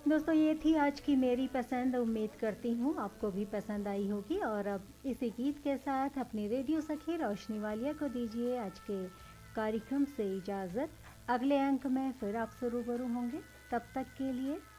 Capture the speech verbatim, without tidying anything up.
दोस्तों ये थी आज की मेरी पसंद। उम्मीद करती हूँ आपको भी पसंद आई होगी। और अब इसी गीत के साथ अपनी रेडियो सखी रोशनी वालिया को दीजिए आज के कार्यक्रम से इजाज़त। अगले अंक में फिर आपसे रूबरू होंगे, तब तक के लिए